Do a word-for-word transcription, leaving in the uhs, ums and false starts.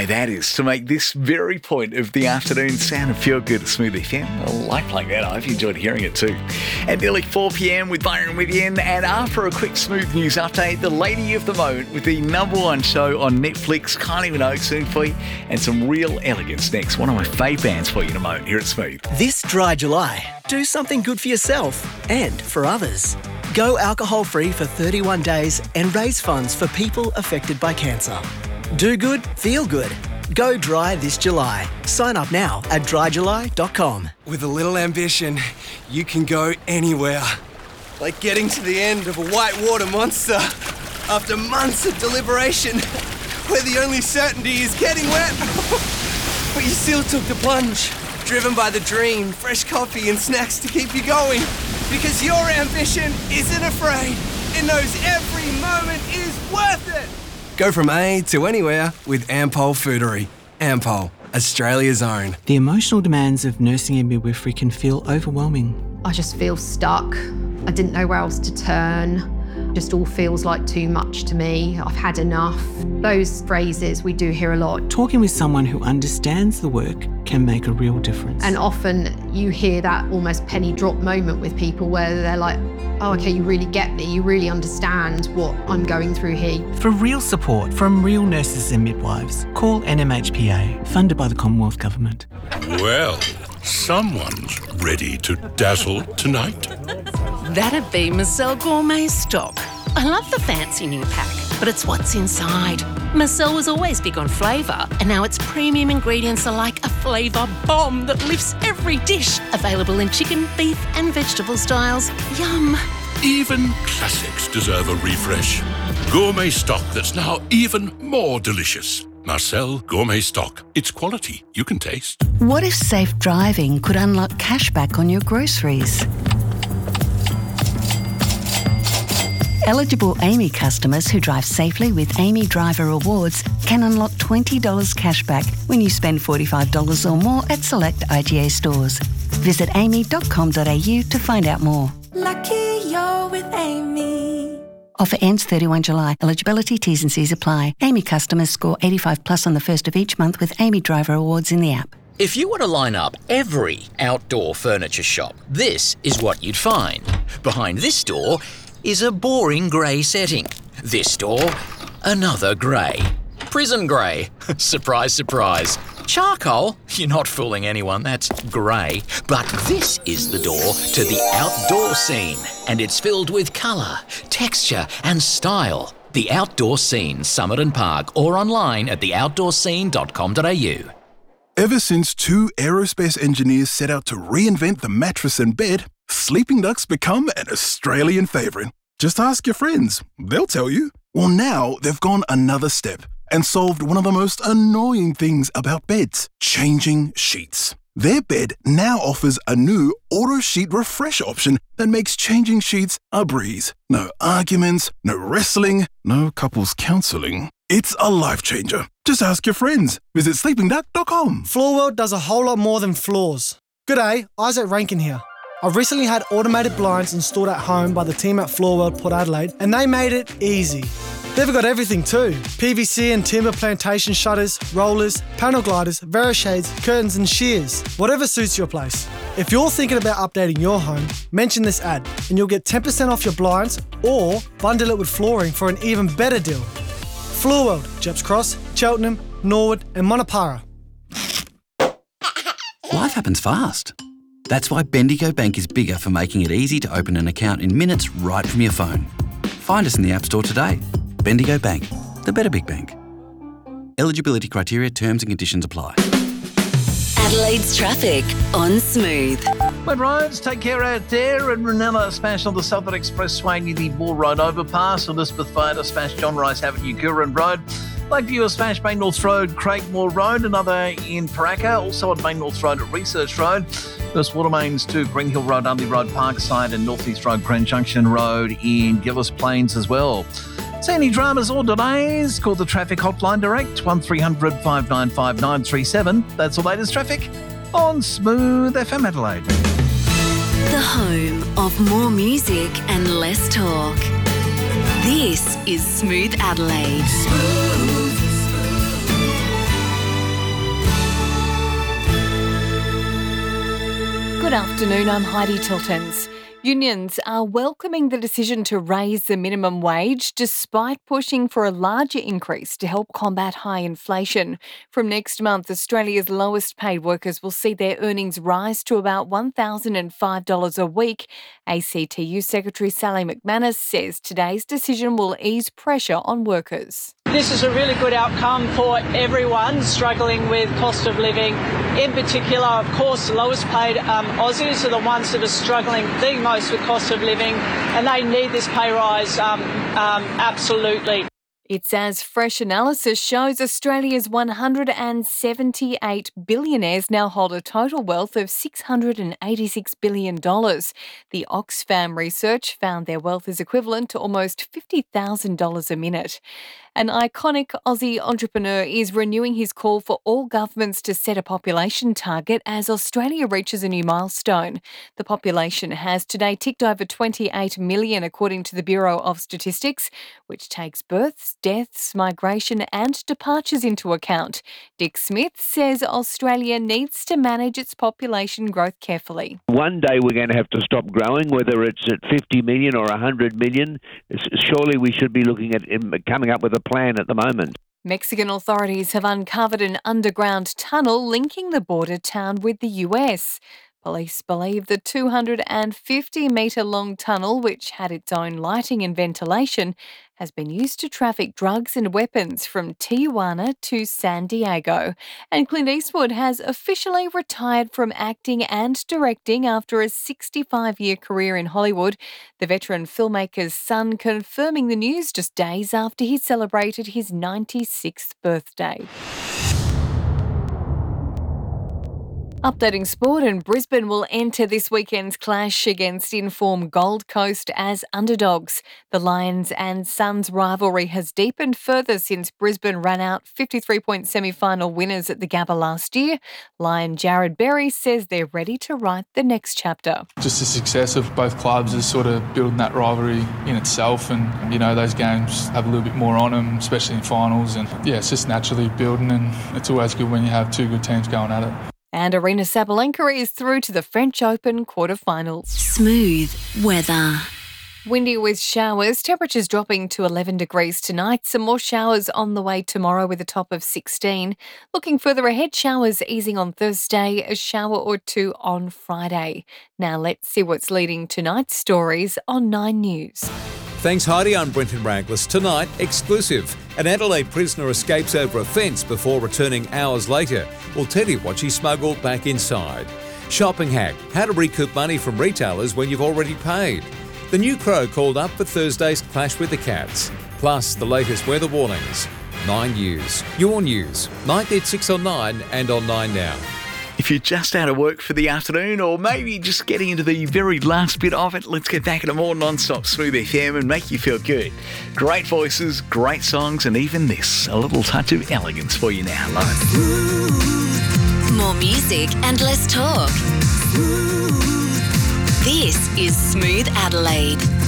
way that is to make this very point of the afternoon sound of pure good at Smooth F M. I like playing that. I hope you enjoyed hearing it too. At nearly four p.m. with Byron with you, and after a quick Smooth news update, the lady of the moment with the number one show on Netflix, Kylie Minogue soon for you, and some real elegance next. One of my fave bands for you in a moment here at Smooth. This dry July, do something good for yourself and for others. Go alcohol-free for thirty-one days and raise funds for people affected by cancer. Do good, feel good. Go dry this July. Sign up now at dry july dot com. With a little ambition, you can go anywhere. Like getting to the end of a whitewater monster after months of deliberation, where the only certainty is getting wet. But you still took the plunge, driven by the dream, fresh coffee and snacks to keep you going. Because your ambition isn't afraid. It knows every moment is worth it. Go from A to anywhere with Ampol Foodery. Ampol, Australia's own. The emotional demands of nursing and midwifery can feel overwhelming. I just feel stuck. I didn't know where else to turn. Just all feels like too much to me. I've had enough. Those phrases we do hear a lot. Talking with someone who understands the work can make a real difference. And often you hear that almost penny drop moment with people where they're like, oh, okay, you really get me. You really understand what I'm going through here. For real support from real nurses and midwives, call N M H P A, funded by the Commonwealth Government. Well, someone's ready to dazzle tonight. That'd be Marcel Gourmet Stock. I love the fancy new pack, but it's what's inside. Marcel was always big on flavour, and now its premium ingredients are like a flavour bomb that lifts every dish. Available in chicken, beef and vegetable styles. Yum. Even classics deserve a refresh. Gourmet stock that's now even more delicious. Marcel Gourmet Stock. It's quality you can taste. What if safe driving could unlock cashback on your groceries? Eligible A M I customers who drive safely with A M I Driver Rewards can unlock twenty dollars cashback when you spend forty-five dollars or more at select I G A stores. Visit a m i dot com dot a u to find out more. Lucky you're with Amy. Offer ends thirty-first of July. Eligibility, T's and C's apply. A M I customers score eighty-five plus on the first of each month with A M I Driver Rewards in the app. If you were to line up every outdoor furniture shop, this is what you'd find. Behind this door is a boring grey setting. This door, another grey. Prison grey. Surprise, surprise. Charcoal? You're not fooling anyone, that's grey. But this is the door to the outdoor scene, and it's filled with colour, texture and style. The Outdoor Scene, Summerton Park, or online at the outdoor scene dot com dot a u. Ever since two aerospace engineers set out to reinvent the mattress and bed, Sleeping Duck's become an Australian favourite. Just ask your friends, they'll tell you. Well, now they've gone another step and solved one of the most annoying things about beds, changing sheets. Their bed now offers a new auto sheet refresh option that makes changing sheets a breeze. No arguments, no wrestling, no couples counselling. It's a life changer. Just ask your friends. Visit sleeping duck dot com. Floorworld does a whole lot more than floors. G'day, Isaac Rankin here. I've recently had automated blinds installed at home by the team at Floorworld Port Adelaide, and they made it easy. They've got everything too. P V C and timber plantation shutters, rollers, panel gliders, Verishades, curtains and shears. Whatever suits your place. If you're thinking about updating your home, mention this ad and you'll get ten percent off your blinds or bundle it with flooring for an even better deal. Floorworld, Jeps Cross, Cheltenham, Norwood and Monopara. Life happens fast. That's why Bendigo Bank is bigger for making it easy to open an account in minutes right from your phone. Find us in the App Store today. Bendigo Bank, the better big bank. Eligibility criteria, terms and conditions apply. Adelaide's traffic on Smooth. Wet roads, take care out there. And Ranella smash on the Southern Expressway near the Bull Road overpass. Elizabeth Vader smash John Rice Avenue, Curran Road. Lakeview smash Main North Road, Craigmore Road. Another in Paraka, also at Main North Road at Research Road. There's water mains to Green Hill Road, Unley Road, Parkside and North East Road, Grand Junction Road in Gillis Plains as well. See any dramas or delays? Call the traffic hotline direct, one three hundred five nine five nine three seven. That's the latest traffic on Smooth F M Adelaide. The home of more music and less talk. This is Smooth Adelaide. Smooth. Good afternoon, I'm Heidi Tiltons. Unions are welcoming the decision to raise the minimum wage despite pushing for a larger increase to help combat high inflation. From next month, Australia's lowest paid workers will see their earnings rise to about one thousand five dollars a week. A C T U Secretary Sally McManus says today's decision will ease pressure on workers. This is a really good outcome for everyone struggling with cost of living. In particular, of course, the lowest paid um, Aussies are the ones that are struggling the most with cost of living, and they need this pay rise um, um, absolutely. It's as fresh analysis shows Australia's one hundred seventy-eight billionaires now hold a total wealth of six hundred eighty-six billion dollars. The Oxfam research found their wealth is equivalent to almost fifty thousand dollars a minute. An iconic Aussie entrepreneur is renewing his call for all governments to set a population target as Australia reaches a new milestone. The population has today ticked over twenty-eight million, according to the Bureau of Statistics, which takes births, deaths, migration and departures into account. Dick Smith says Australia needs to manage its population growth carefully. One day we're going to have to stop growing, whether it's at fifty million or one hundred million. Surely we should be looking at coming up with a plan at the moment. Mexican authorities have uncovered an underground tunnel linking the border town with the U S. Police believe the two hundred fifty metre long tunnel, which had its own lighting and ventilation, has been used to traffic drugs and weapons from Tijuana to San Diego. And Clint Eastwood has officially retired from acting and directing after a sixty-five-year career in Hollywood. The veteran filmmaker's son confirming the news just days after he celebrated his ninety-sixth birthday. Updating sport, and Brisbane will enter this weekend's clash against in-form Gold Coast as underdogs. The Lions and Suns rivalry has deepened further since Brisbane ran out fifty-three point semi-final winners at the Gabba last year. Lion Jared Berry says they're ready to write the next chapter. Just the success of both clubs is sort of building that rivalry in itself, and, you know, those games have a little bit more on them, especially in finals, and, yeah, it's just naturally building, and it's always good when you have two good teams going at it. And Aryna Sabalenka is through to the French Open quarterfinals. Smooth weather. Windy with showers, temperatures dropping to eleven degrees tonight. Some more showers on the way tomorrow with a top of sixteen. Looking further ahead, showers easing on Thursday, a shower or two on Friday. Now let's see what's leading tonight's stories on Nine News. Thanks, Heidi. I'm Brenton Raglis. Tonight, exclusive. An Adelaide prisoner escapes over a fence before returning hours later. We'll tell you what she smuggled back inside. Shopping hack. How to recoup money from retailers when you've already paid. The new Crow called up for Thursday's clash with the Cats. Plus, the latest weather warnings. Nine News. Your news. ninety at six on Nine and on Nine Now. If you're just out of work for the afternoon, or maybe just getting into the very last bit of it, let's get back into more non-stop Smooth F M and make you feel good. Great voices, great songs, and even this, a little touch of elegance for you now. Love it. More music and less talk. This is Smooth Adelaide.